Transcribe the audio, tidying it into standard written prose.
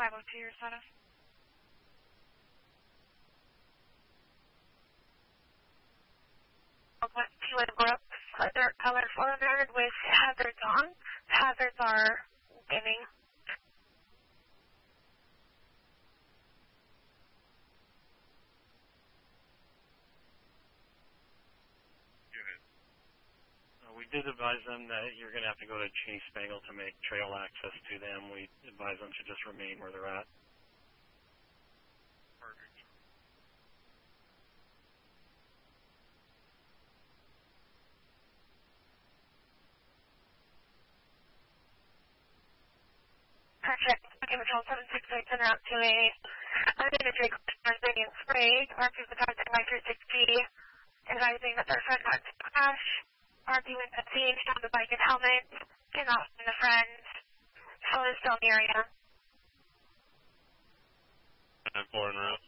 502, your status. T-Wave Brooks, dirt color 400 with hazards on. Hazards are dimming. We did advise them that you're going to have to go to Chase Spangle to make trail access to them. We advise them to just remain where they're at. Perfect. Perfect. Okay, Patrol 768 send out to a unidentified customer being sprayed. RP is contacted by 36P, advising that their friend got into a crash. RP went to scene, found the bike and helmet, came out from the friend. Phone is still in the area. 9-4 en route.